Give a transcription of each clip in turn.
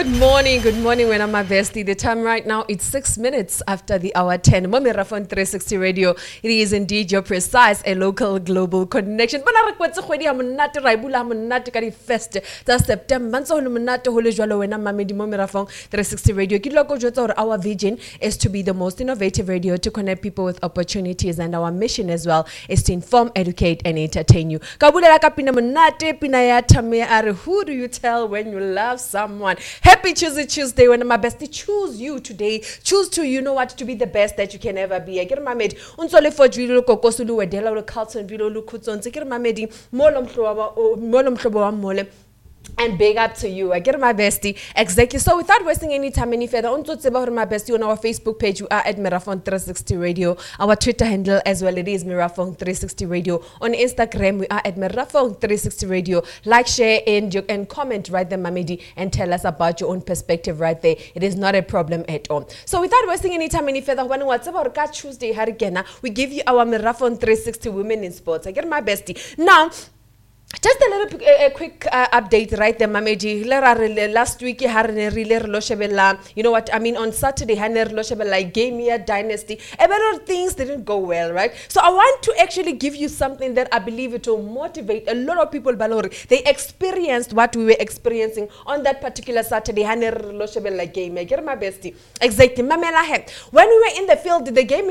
Good morning, when I'm my bestie. The time right now, it's 6 minutes after the hour 10. Mommy Rafon 360 Radio. It is indeed your precise and local global connection. But I request khwedi ya monate ra ibula monate ka di first tsa September. Ntse ho monate ho le jwalo wena mama di Mommy Rafon 360 Radio. Ke loko jwetsa hore our vision is to be the most innovative radio to connect people with opportunities, and our mission as well is to inform, educate and entertain you. Ka bulela ka pina monate pina ya tame are who do you tell when you love someone? Happy Tuesday when my bestie choose you today. Choose to, you know what, to be the best that you can ever be. I get my mate. Unsole for Julo Kokosulu Wedela or Carlton Vilo Lukutson. I get my mate. Molom Flowa Mole. And big up to you. I get my bestie. Exactly. So without wasting any time any further, on my bestie on our Facebook page, you are at Mirafon 360 Radio. Our Twitter handle as well, it is Mirafon 360 Radio. On Instagram, we are at Mirafon 360 Radio. Like, share, and comment right there, Mamedi, and tell us about your own perspective right there. It is not a problem at all. So without wasting any time any further, when what's about Tuesday, we give you our Mirafon 360 Women in Sports. I get my bestie. Now, just a little quick update right there, Mameji. Last week, you know what I mean, on Saturday, Game Year Dynasty. A lot of things didn't go well, right? So I want to actually give you something that I believe it will motivate a lot of people. They experienced what we were experiencing on that particular Saturday. Game. I get my bestie. Exactly. When we were in the field, the game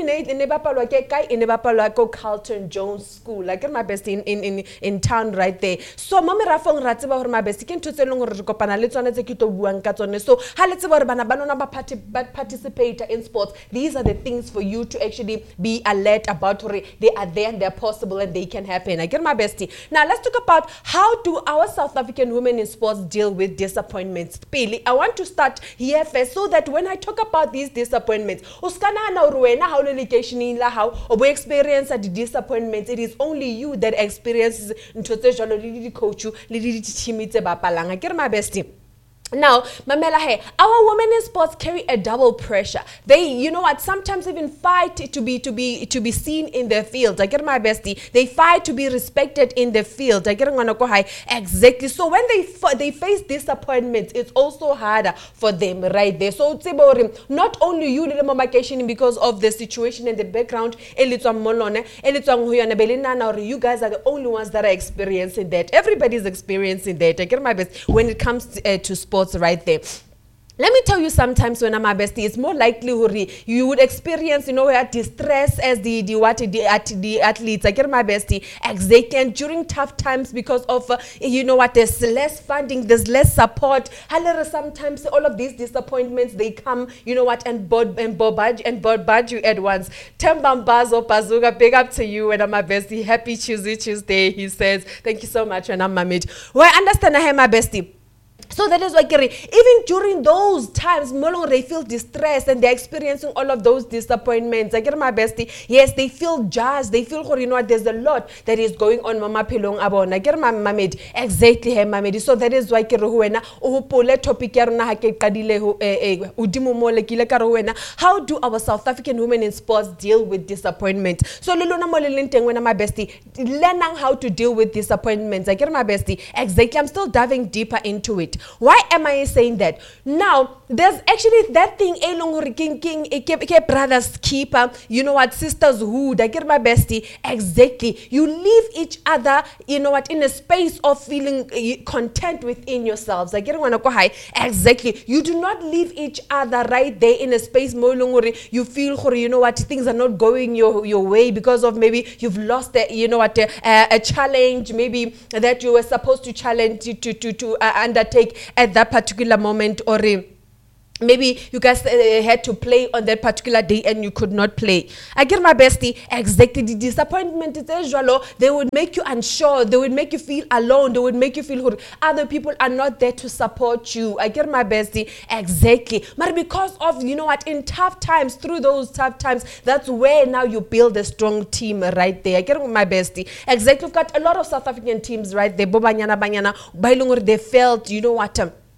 in Carlton Jones School. I get my bestie in town right there. So Mommy Rafong ratseba hore mabesi ke ntse leng hore re kopana le tsone tse ke to buang ka tsone. So ha le tseba hore bana ba nona ba participate in sports, these are the things for you to actually be alert about hore they are there and they're possible and they can happen. I get my bestie. Now let's talk about how do our South African women in sports deal with disappointments. Pele, I want to start here first so that when I talk about these disappointments, uskana na ruena how delegation la how we experience the disappointments. It is only you that experiences coach you, I get my bestie. Now, Mamela, hey, our women in sports carry a double pressure. They, you know what, sometimes even fight to be seen in the field. I get my bestie. They fight to be respected in the field. I get high. Exactly. So when they face disappointments, it's also harder for them right there. So not only you little mamacation because of the situation in the background, you guys are the only ones that are experiencing that. Everybody's experiencing that. I get my best when it comes to sports right there. Let me tell you, sometimes when I'm my bestie, it's more likely you would experience, you know, distress as the athletes. I get my bestie. Exactly. And during tough times because of, you know what, there's less funding, there's less support. However, sometimes all of these disappointments, they come, you know what, and bombard you at once. Tembambazo Pazuga, big up to you when I'm my bestie. Happy Tuesday, he says. Thank you so much when I'm my mate. Well, I understand I have my bestie. So that is why even during those times, they feel distressed and they're experiencing all of those disappointments. I get my bestie. Yes, they feel judged. They feel, you know what, there's a lot that is going on. Mama Pelong Abon. I get my mamid. Exactly, her mamid. So that is why topic how do our South African women in sports deal with disappointment? So Luluna Molilinteng when I'm my bestie, learning how to deal with disappointments. I get my bestie. Exactly. I'm still diving deeper into it. Why am I saying that? Now, there's actually that thing, brothers keeper, you know what, sistershood. I get my bestie. Exactly. You leave each other, you know what, in a space of feeling content within yourselves. I get high. Exactly. You do not leave each other right there in a space you feel, you know what, things are not going your way because of maybe you've lost you know what, a challenge maybe that you were supposed to challenge to undertake at that particular moment, or maybe you guys had to play on that particular day and you could not play. I get my bestie. Exactly. The disappointment is usual. They would make you unsure. They would make you feel alone. They would make you feel other people are not there to support you. I get my bestie. Exactly. But because of, you know what, in tough times, through those tough times, that's where now you build a strong team right there. I get my bestie. Exactly. We've got a lot of South African teams right there. Banyana, they felt, you know what,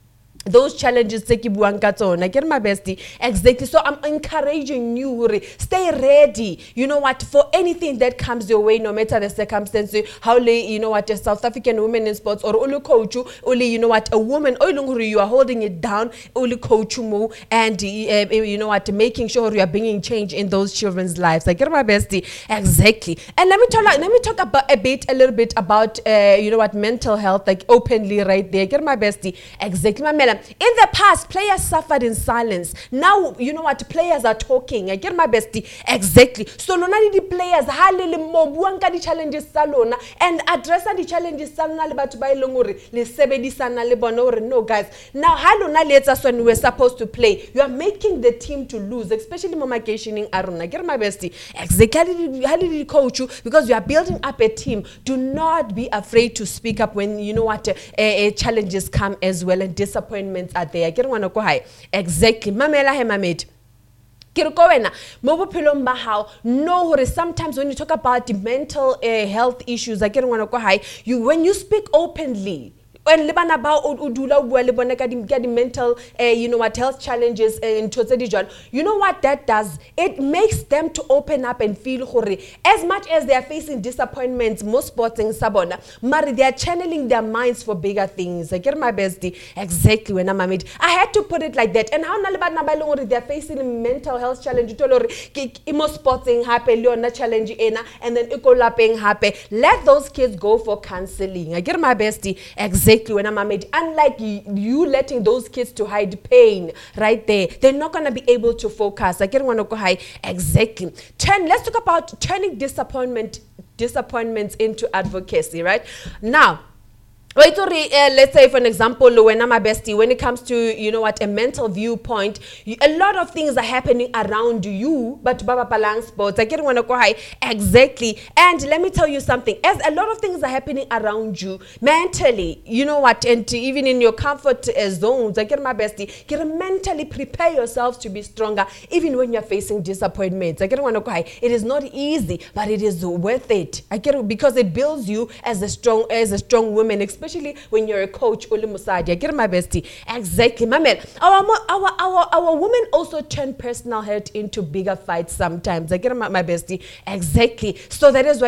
those challenges tse ke buang ka tsona ke re my bestie. Exactly. So I'm encouraging you hore stay ready, you know what, for anything that comes your way, no matter the circumstances. How you know what, a South African woman in sports, or ulu coach, only you know what, a woman, you are holding it down, only coach mo, and you know what, making sure you are bringing change in those children's lives. I get my bestie. Exactly. And let me talk about a little bit about you know what, mental health, like openly right there. Get my bestie. Exactly, my mela. In the past, players suffered in silence. Now, you know what, players are talking. I get my bestie. Exactly. So lona di players ha le mo buang ka di challenges tsa lona and address the challenges tsa lona le batho ba ileng hore le sebedisana le bona hore no guys. Now ha lona le etsa when we're supposed to play, you are making the team to lose, especially mo makeishining a rona. Get my bestie. Exactly. Ha le coach you because you are building up a team. Do not be afraid to speak up when you know what challenges come as well and disappointments are there. Ke re ngwana ko hae. Exactly. Mamela he mamedi. Ke re ko wena mo bophelong ba hao, know hore sometimes when you talk about the mental health issues, ke re ngwana ko hae, when you speak openly, when lebana ba o dula o bua le bona ka di mental you know what, health challenges in totse di jwalo, you know what that does, it makes them to open up and feel hore as much as they are facing disappointments most sporting sa bona, mari they are channeling their minds for bigger things. I get my bestie. Exactly. When I had to put it like that. And how na le bana ba leng hore they are facing a mental health challenge, to lore ke mo sporting hape le yona challenge ena, and then iko lapeng hape, let those kids go for counseling. I get my bestie. Exactly. When I'm made, unlike you letting those kids to hide pain right there, they're not going to be able to focus. I get one go high. Exactly. Let's talk about turning disappointments into advocacy, right? Now, let's say for an example, when I'm a bestie, when it comes to, you know what, a mental viewpoint, a lot of things are happening around you, but baba palang sports, I get one go high. Exactly. And let me tell you something, as a lot of things are happening around you mentally, you know what, and even in your comfort zones, I get my bestie, get mentally prepare yourselves to be stronger, even when you're facing disappointments. I get one go high. It is not easy, but it is worth it. I get it because it builds you as a strong woman, especially when you're a coach. Uli Musadi, I get my bestie. Exactly, my man. Our women also turn personal hurt into bigger fights sometimes. I get my bestie. Exactly. So that is why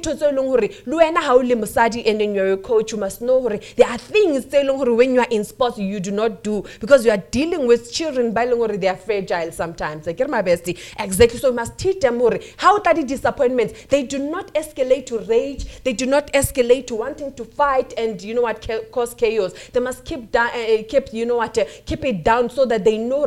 Luena Hauli Musadi, and then you're a coach, you must know there are things when you are in sports you do not do, because you are dealing with children by they are fragile sometimes. I get my bestie. Exactly. So you must teach them how that disappointments. They do not escalate to rage. They do not escalate to wanting to fight and you know what, cause chaos. They must keep down, you know what, keep it down so that they know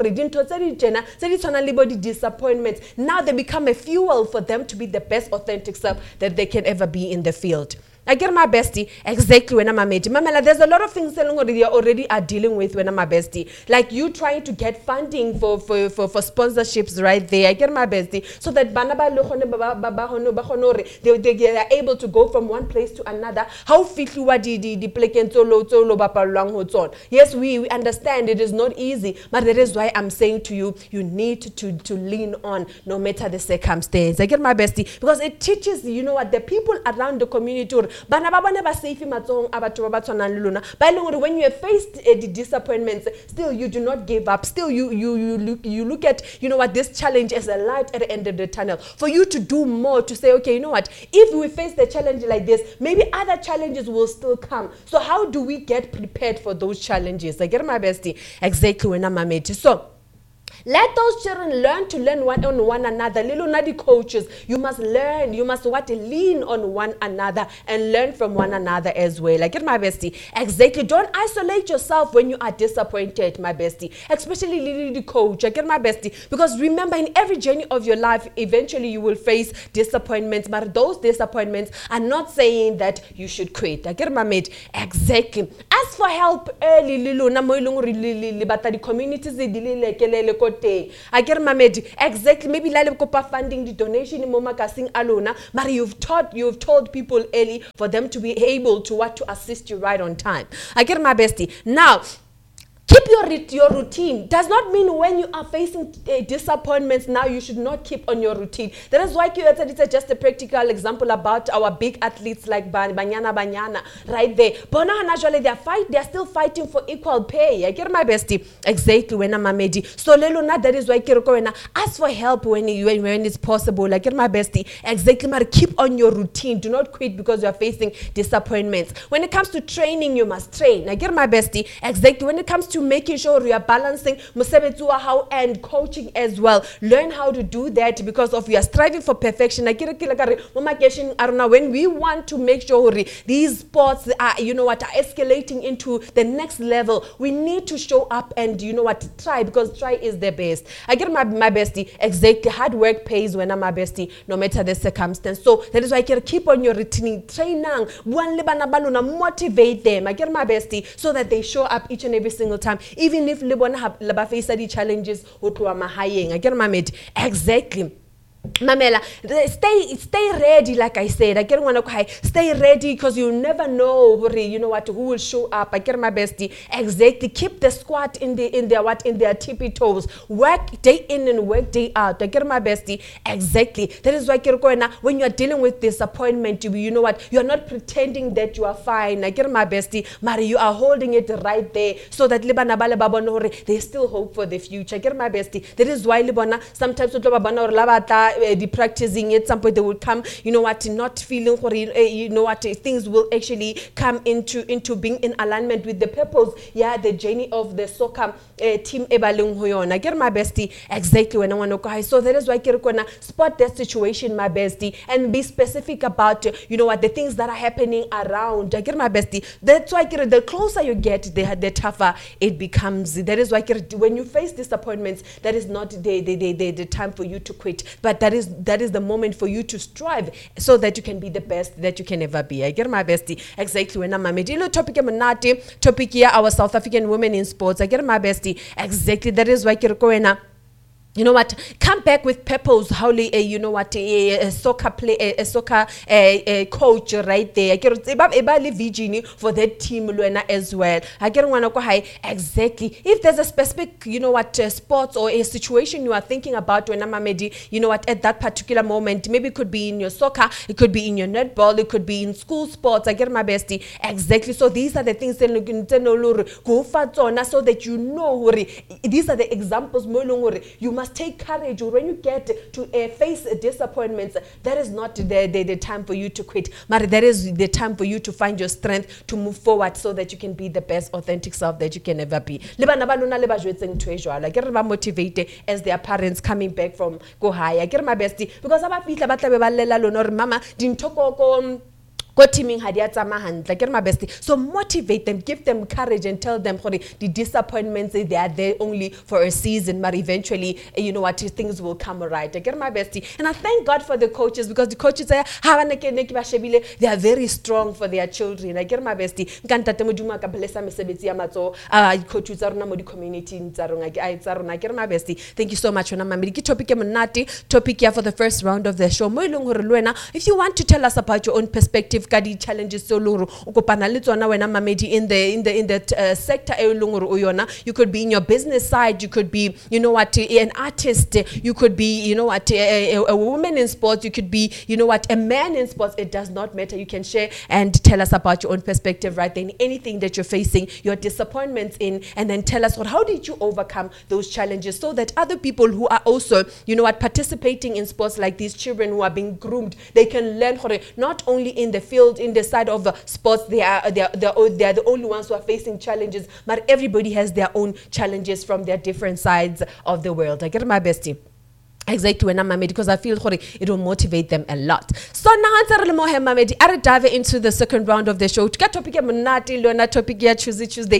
disappointments. Now they become a fuel for them to be the best authentic self that they can ever be in the field. I get my bestie. Exactly. When I'm a mate, Mamela, there's a lot of things they already are dealing with when I'm a bestie. Like you trying to get funding for sponsorships right there. I get my bestie. So that they are able to go from one place to another. How yes, we understand it is not easy, but that is why I'm saying to you, you need to lean on no matter the circumstance. I get my bestie because it teaches, you know what, the people around the community. When you are faced the disappointments, still you do not give up. Still you look at, you know what, this challenge as a light at the end of the tunnel. For you to do more, to say, okay, you know what, if we face the challenge like this, maybe other challenges will still come. So how do we get prepared for those challenges? I get my bestie. Exactly when I'm a mate. So let those children learn one on one another. Little nadi coaches, you must learn. You must lean on one another and learn from one another as well. I get my bestie. Exactly. Don't isolate yourself when you are disappointed, my bestie. Especially little coach. I get my bestie. Because remember, in every journey of your life, eventually you will face disappointments. But those disappointments are not saying that you should quit. I get my mate. Exactly. Ask for help early. The communities I get my med. Exactly. Maybe funding the donation in Moma Kasing Alona. But you've told people early for them to be able to assist you right on time. I get my bestie. Now, keep your routine. Does not mean when you are facing disappointments now you should not keep on your routine. That is why it's just a practical example about our big athletes like Banyana right there. They are still fighting for equal pay. I get my bestie. Exactly when I'm Mamedi. So Leluna, that is why ask for help when it's possible. I get my bestie. Exactly, Mari, keep on your routine. Do not quit because you are facing disappointments. When it comes to training, you must train. I get my bestie. Exactly. When it comes to making sure you are balancing how and coaching as well, learn how to do that because of you are striving for perfection. When we want to make sure these sports are escalating into the next level, we need to show up and try, because try is the best. I get my bestie. Exactly, hard work pays when I'm my bestie, no matter the circumstance. So that is why I can keep on your routine, train, motivate them. I get my bestie, so that they show up each and every single time, even if libona have face the challenges. I get my mate. Exactly. Mamela, stay ready, like I said. I get one stay ready, because you never know who will show up. I get my bestie. Exactly. Keep the squad in their tippy toes. Work day in and work day out. I get my bestie. Exactly. That is why when you are dealing with disappointment, you are not pretending that you are fine. I get my bestie. Mari, you are holding it right there, so that there's still hope for the future. I get my bestie. That is why sometimes the practicing at some point they will come, not feeling things will actually come into being in alignment with the purpose, the journey of the soccer team ebalung hoyona. I get my bestie. Exactly when I want to go high. So that is why I spot that situation, my bestie, and be specific about the things that are happening around. I get my bestie. That's why the closer you get, the tougher it becomes. That is why when you face disappointments, that is not the time for you to quit, but that is the moment for you to strive, so that you can be the best that you can ever be. I get my bestie. Exactly when I'm a topic here, our South African women in sports. I get my bestie. Exactly. That is why come back with purpose. How a soccer play, a soccer coach right there. I get vision for that team as well. I get one exactly. If there's a specific sports or a situation you are thinking about when I'm at that particular moment, maybe it could be in your soccer, it could be in your netball, it could be in school sports. I get my bestie. Exactly. So these are the things that so that these are the examples. You must take courage when you get to face disappointments. That is not the time for you to quit, but that is the time for you to find your strength to move forward, so that you can be the best authentic self that you can ever be. I get motivated as their parents coming back from go high. I get my bestie, because mama didn't teaming like get my bestie. So motivate them, give them courage, and tell them the disappointments, they are there only for a season, but eventually things will come right. I get my bestie. And I thank God for the coaches, because the coaches they are very strong for their children. I get my bestie. Community. I get my bestie. Thank you so much. Topic here for the first round of the show. If you want to tell us about your own perspective, challenges so luru ukopana le tsona wena mamedi in the sector e lunguru uyona, you could be in your business side, you could be an artist, you could be a woman in sports, you could be a man in sports. It does not matter. You can share and tell us about your own perspective right then, anything that you're facing, your disappointments in, and then tell us how did you overcome those challenges, so that other people who are also participating in sports, like these children who are being groomed, they can learn not only in the field, in the side of sports, they are the only ones who are facing challenges, but everybody has their own challenges from their different sides of the world. I get my bestie. Exactly when I'm Mamedi, because I feel it will motivate them a lot. So now Mamedi, I dive into the second round of the show. To get topic topic Tuesday.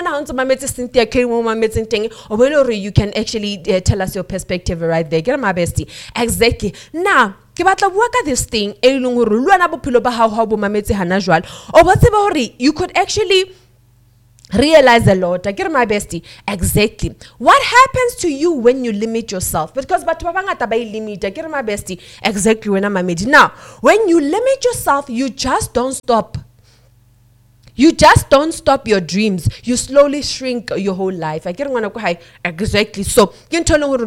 You can actually tell us your perspective right there. Get my bestie. Exactly. Now ke batla bua ka this thing e leng hore lwana bophelo ba hao ha bo mametse hana jwale o ba tseba hore you could actually realize a lot. I get my bestie. Exactly. What happens to you when you limit yourself? Because but limit. I get my bestie. Exactly when I'm a mid. Now, when you limit yourself, you just don't stop. You just don't stop your dreams. You slowly shrink your whole life. I get exactly. So, you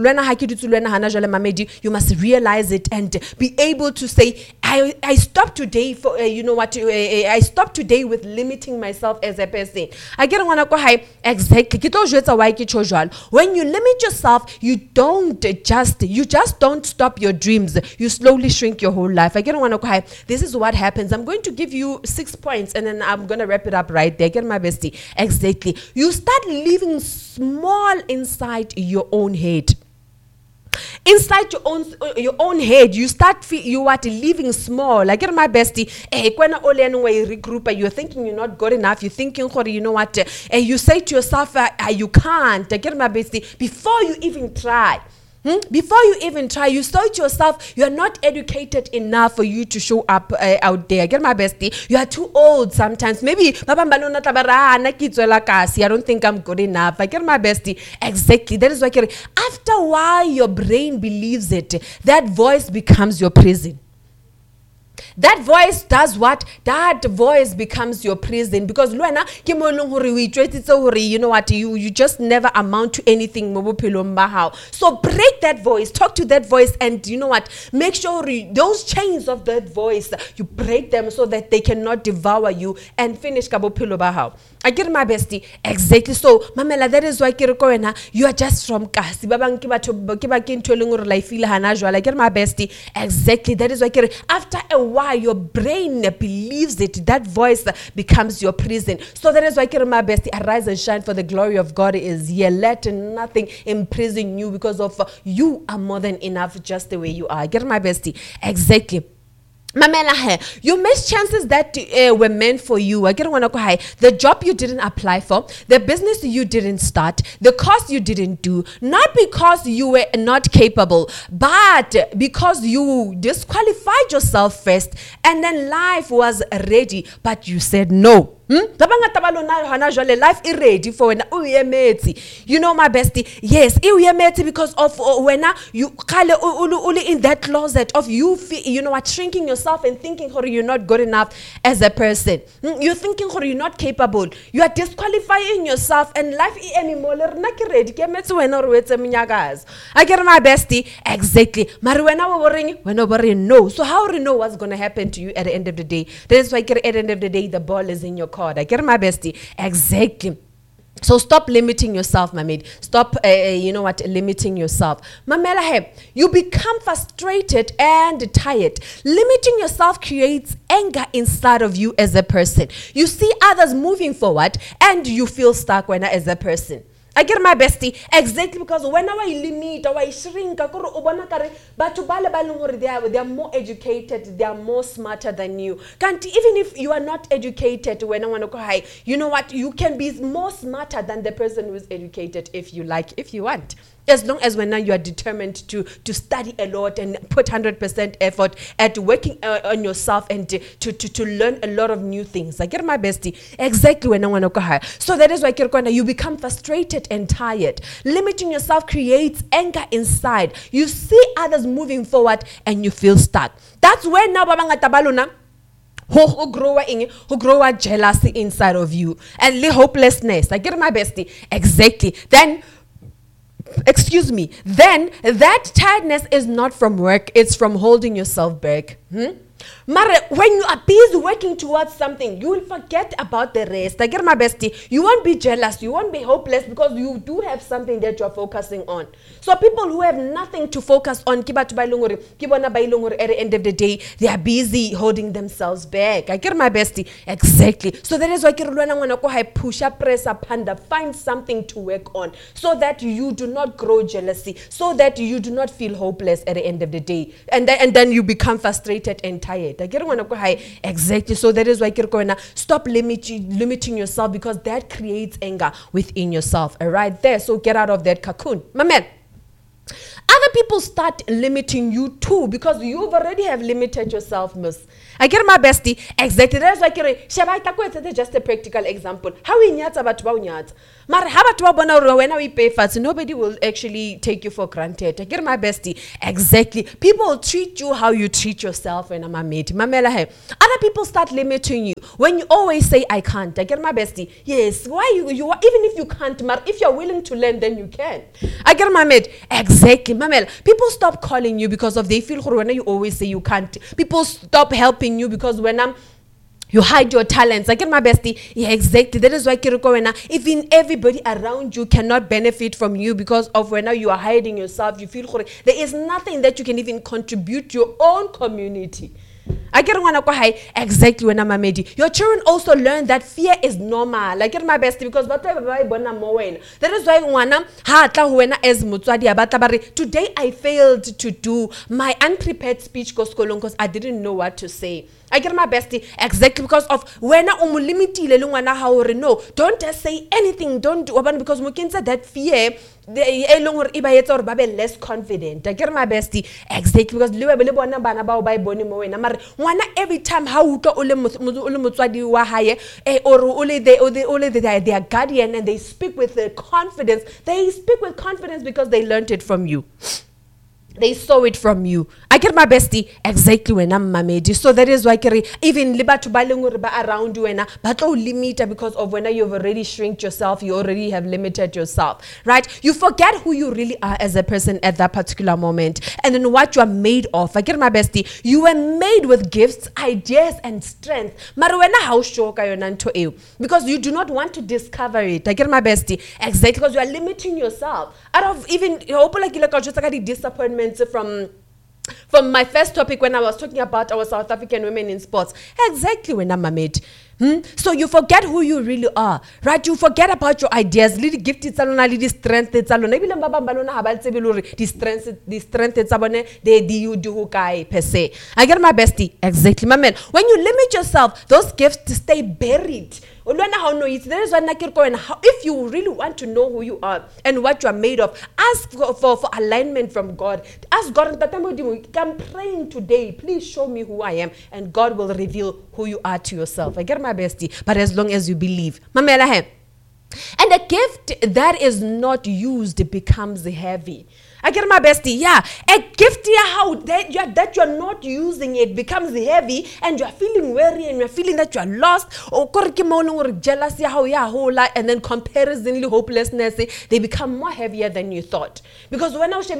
must realize it and be able to say, I stop today for I stop today with limiting myself as a person. I get exactly. When you limit yourself, you just don't stop your dreams. You slowly shrink your whole life. I get this is what happens. I'm going to give you 6 points and then I'm gonna wrap it up right there. Get my bestie. Exactly. You start living small inside your own head. Inside your own head, you start you are living small. Like, get my bestie. You're thinking you're not good enough. You're thinking, you know what? You say to yourself, you can't. Get my bestie. Before you even try. Before you even try, you say to yourself, you are not educated enough for you to show up out there. Get my bestie. You are too old sometimes. Maybe I don't think I'm good enough. I get my bestie. Exactly. That is why after a while, your brain believes it. That voice becomes your prison. That voice does what? That voice becomes your prison, because you know what, you just never amount to anything. So break that voice, talk to that voice, and you know what, make sure those chains of that voice, you break them so that they cannot devour you and finish kabo pilo bahao. I get my bestie. Exactly. So mamela, that is why you are just from kasi babang I get my bestie. Exactly. That is why after a while your brain believes it. That voice becomes your prison. So that is why my bestie, arise and shine, for the glory of God is here. Let nothing imprison you, because of you are more than enough just the way you are. Get my bestie. Exactly. Mamela, you miss chances that were meant for you. I get the job you didn't apply for, the business you didn't start, the course you didn't do, not because you were not capable, but because you disqualified yourself first, and then life was ready, but you said no. Life is ready for when you know my bestie. Yes, because of when you in that closet of you know what, shrinking yourself and thinking you're not good enough as a person. You're thinking you're not capable. You are disqualifying yourself, and life is ready. I get my bestie. Exactly. No. So how do you know what's gonna happen to you at the end of the day? That is why at the end of the day the ball is in your court. I get my bestie. Exactly. So stop limiting yourself, my mate. Stop, limiting yourself. Mamela, you become frustrated and tired. Limiting yourself creates anger inside of you as a person. You see others moving forward and you feel stuck as a person. I get my bestie. Exactly, because when I limit or I shrink, they are more educated, they are more smarter than you. Can't, even if you are not educated, when I want to go high, you know what, you can be more smarter than the person who is educated if you want. As long as when now you are determined to study a lot and put 100% effort at working on yourself and to learn a lot of new things. I get my bestie. Exactly when I want to go high. So that is why you become frustrated and tired. Limiting yourself creates anger inside. You see others moving forward and you feel stuck. That's when now babanga tabaluna who grow jealousy inside of you and hopelessness. I get my bestie. Exactly. Then that tiredness is not from work, it's from holding yourself back. Mara, when you are busy working towards something, you will forget about the rest. I get my bestie. You won't be jealous, you won't be hopeless, because you do have something that you're focusing on. So people who have nothing to focus on, at the end of the day, they are busy holding themselves back. I get my bestie. Exactly. So that is why push up, press up, panda, find something to work on, so that you do not grow jealousy, so that you do not feel hopeless at the end of the day. And then you become frustrated and tired. Exactly. So that is why stop limiting yourself, because that creates anger within yourself. All right, there. So get out of that cocoon, my man. Other people start limiting you too, because you've already have limited yourself, miss. I get my bestie. Exactly. That's like Shabai just a practical example. How we nyats about nyats. Mar how about when we pay fast, nobody will actually take you for granted. I get my bestie. Exactly. People will treat you how you treat yourself when I'm a mate. Other people start limiting you. When you always say I can't. I get my bestie. Yes. Why you even if you can't, Mar, if you're willing to learn, then you can. I get my mate. Exactly. Mamela. People stop calling you because of they feel when you always say you can't. People stop helping you because when you hide your talents. I get my bestie. Yeah, exactly. That is why Kiriko when even everybody around you cannot benefit from you because of when you are hiding yourself. You feel there is nothing that you can even contribute to your own community. I get one exactly when I'm a medi. Your children also learn that fear is normal. I get my bestie because that is why today I failed to do my unprepared speech because I didn't know what to say. I get my bestie exactly because of when no, don't just say anything, don't do because that fear less confident. I get my bestie exactly because every time how or their guardian and they speak with confidence. They speak with confidence because they learned it from you. They saw it from you. I get my bestie exactly when I'm mamedi. So that is why even around you and but limit because of when you've already shrinked yourself, you already have limited yourself, right? You forget who you really are as a person at that particular moment and then what you are made of. I get my bestie. You were made with gifts, ideas, and strength. Because you do not want to discover it. I get my bestie exactly because you are limiting yourself. Out of even disappointment from my first topic when I was talking about our South African women in sports. Exactly when I'm a mate. So you forget who you really are, right? You forget about your ideas. Little gift it's alone, little strength it's alone. Maybe the strength it's alone. They you do guy per se. I get my bestie exactly, my man. When you limit yourself, those gifts stay buried. There is one if you really want to know who you are and what you are made of, ask for alignment from God. Ask God, I'm praying today, please show me who I am, and God will reveal who you are to yourself. I get my bestie, but as long as you believe. And a gift that is not used becomes heavy. I get my bestie. Yeah, a gift how that you're not using it becomes heavy, and you're feeling weary, and you're feeling that you're lost, or jealousy, and then comparison, hopelessness. They become more heavier than you thought. Because when I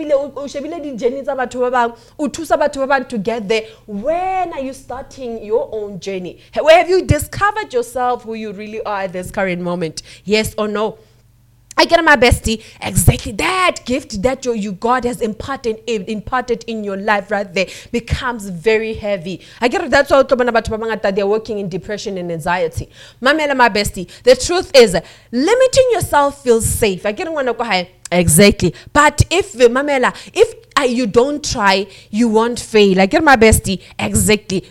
to get there, when are you starting your own journey? Where have you discovered yourself, who you really are at this current moment? Yes or no? I get my bestie exactly that gift that you God has imparted in your life right there becomes very heavy. I get it. That's all about they're working in depression and anxiety. My bestie. The truth is, limiting yourself feels safe. I get one exactly. But if you don't try, you won't fail. I get my bestie exactly.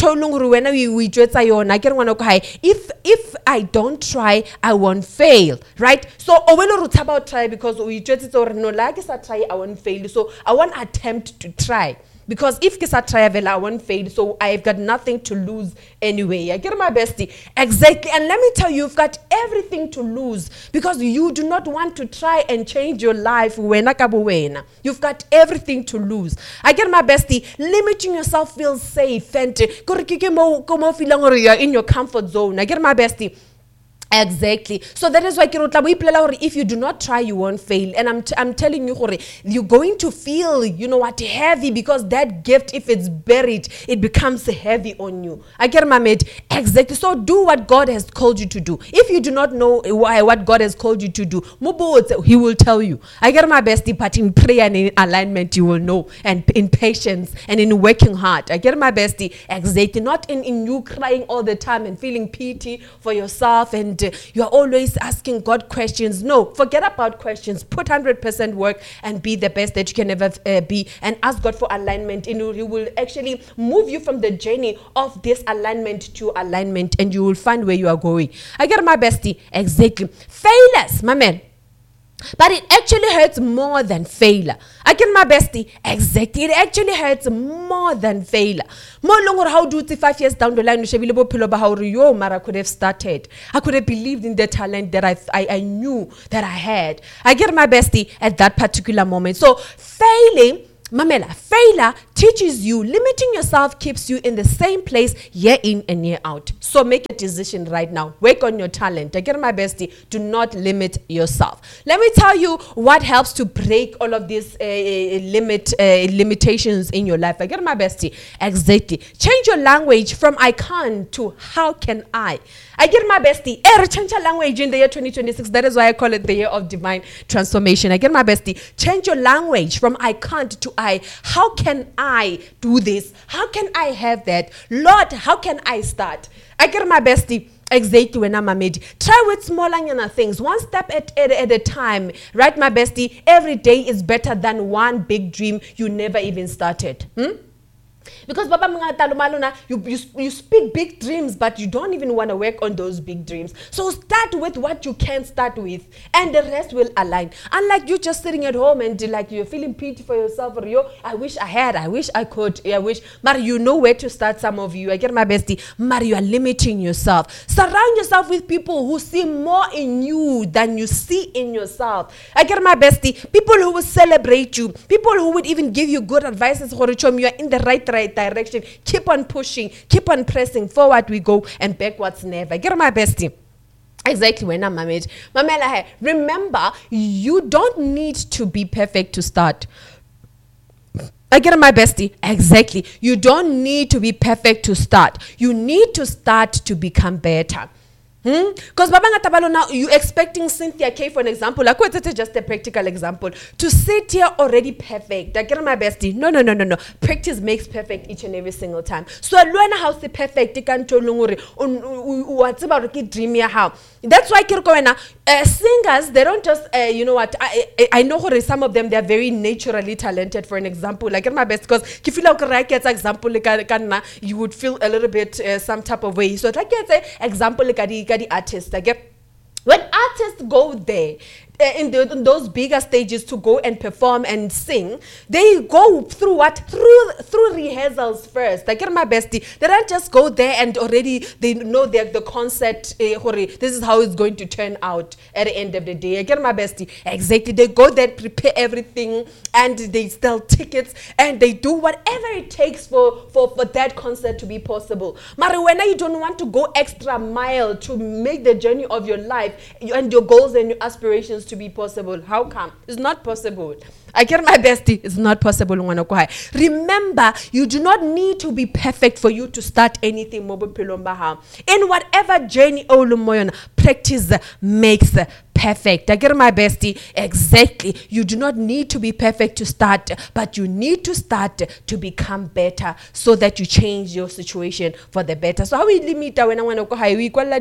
If I don't try, I won't fail. Right? So about try because we just no like try, I won't fail. So I won't attempt to try. Because if I try, I won't fail. So I've got nothing to lose anyway. I get my bestie. Exactly. And let me tell you, you've got everything to lose because you do not want to try and change your life. You've got everything to lose. I get my bestie. Limiting yourself feels safe. And you're in your comfort zone. I get my bestie. Exactly. So that is why if you do not try, you won't fail. And I'm telling you, you're going to feel, heavy because that gift, if it's buried, it becomes heavy on you. I get my mate. Exactly. So do what God has called you to do. If you do not know what God has called you to do, He will tell you. I get my bestie, but in prayer and in alignment, you will know. And in patience and in working hard. I get my bestie. Exactly. Not in you crying all the time and feeling pity for yourself and you are always asking God questions. No, forget about questions. Put 100% work and be the best that you can ever be, and ask God for alignment. And He will actually move you from the journey of disalignment to alignment, and you will find where you are going. I get my bestie. Exactly. Failures, my man. But it actually hurts more than failure. I get my bestie. Exactly. It actually hurts more than failure. More longer, how do you 5 years down the line, I could have started. I could have believed in the talent that I knew that I had. I get my bestie at that particular moment. So failing, Mamela, failure teaches you, limiting yourself keeps you in the same place year in and year out. So make a decision right now. Work on your talent. I get my bestie. Do not limit yourself. Let me tell you what helps to break all of these limitations in your life. I get my bestie. Exactly. Change your language from I can't to how can I. I get my bestie. Change your language in the year 2026. That is why I call it the year of divine transformation. I get my bestie. Change your language from I can't to I. How can I do this? How can I have that? Lord, how can I start? I get my bestie. Exactly when I'm a made. Try with smaller things. One step at a time. Right, my bestie? Every day is better than one big dream you never even started. Because Baba Maluna, you speak big dreams, but you don't even want to work on those big dreams. So start with what you can start with, and the rest will align. Unlike you just sitting at home and like you're feeling pity for yourself, or I wish I had, I wish I could, I wish. But you know where to start. Some of you, I get my bestie. But you are limiting yourself. Surround yourself with people who see more in you than you see in yourself. I get my bestie. People who will celebrate you. People who would even give you good advices. You are in the right direction. Keep on pushing, keep on pressing. Forward we go and backwards never. Get my bestie. Exactly when I'm married. Mamela, remember, you don't need to be perfect to start. I get my bestie. Exactly. You don't need to be perfect to start. You need to start to become better. Because now you expecting Cynthia K, for an example, I could just a practical example, to sit here already perfect. I get my bestie. No. Practice makes perfect each and every single time. So I learn how to perfect. You can tell what's about dream how. That's why singers, they don't just you know what, I know some of them, they're very naturally talented. For an example, I get my best because if you look at example you would feel a little bit some type of way. So like I say example like the artist, I get when artists go there in those bigger stages to go and perform and sing, they go through what? Through rehearsals first. I get my bestie. They don't just go there and already they know the concert, this is how it's going to turn out at the end of the day. I get my bestie. Exactly. They go there, prepare everything, and they sell tickets, and they do whatever it takes for that concert to be possible. Marijuana, you don't want to go extra mile to make the journey of your life and your goals and your aspirations to be possible. How come? It's not possible. I get my bestie. It's not possible. Remember, you do not need to be perfect for you to start anything. In whatever journey, practice makes perfect. I get my bestie. Exactly. You do not need to be perfect to start, but you need to start to become better so that you change your situation for the better. So how we limit when I want to go high, we call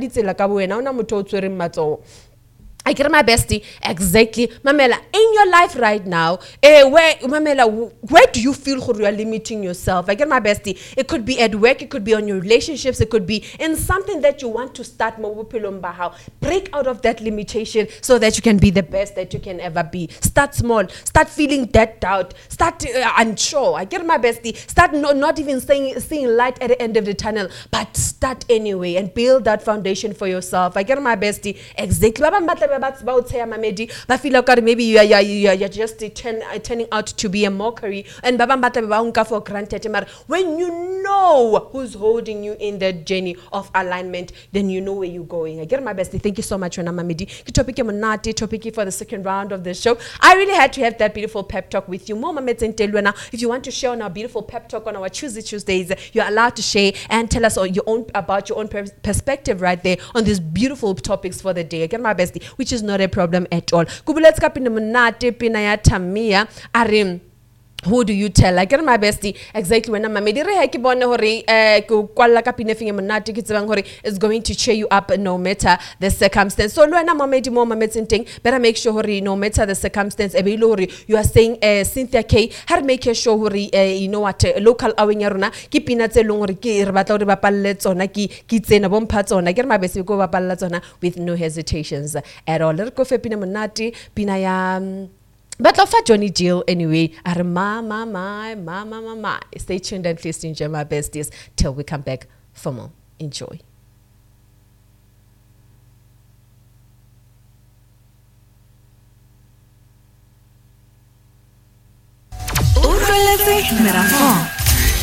it I get my bestie. Exactly. Mamela, in your life right now, where do you feel you are limiting yourself? I get my bestie. It could be at work, it could be on your relationships, it could be in something that you want to start. Break out of that limitation so that you can be the best that you can ever be. Start small. Start feeling that doubt. Start unsure. I get my bestie. Start not even seeing light at the end of the tunnel, but start anyway and build that foundation for yourself. I get my bestie. Exactly. But feel like maybe you're just turning out to be a mockery and for granted. When you know who's holding you in the journey of alignment, then you know where you're going. I get my bestie. Thank you so much, Rana Mamedi. Topic for the second round of the show. I really had to have that beautiful pep talk with you. If you want to share on our beautiful pep talk on our Tuesdays, you're allowed to share and tell us about your own perspective right there on these beautiful topics for the day. I get my bestie, which is not a problem at all. Kubuletska pina munate pina ya Tamia arim. who do you tell? Like my bestie, exactly when I'm a medire heki bone hori kwalla ka pinefing monate ke tsebang hore is going to cheer you up no matter the circumstance. So lo na mamedi mo mametsin ting, better make sure hori no matter the circumstance ebe lo hori you are saying Cynthia K har make sure hori you know what local awing ya rona ke pina tse leng hore ke re batla hore ba palle tsona ke tsena bompha tsona ke re ma bestie go ba palla tsona with no hesitations at all. Re go fe pina monate pina ya but of Johnny Jill anyway. My. Stay tuned and please enjoy my besties till we come back for more. Enjoy. Numero 4.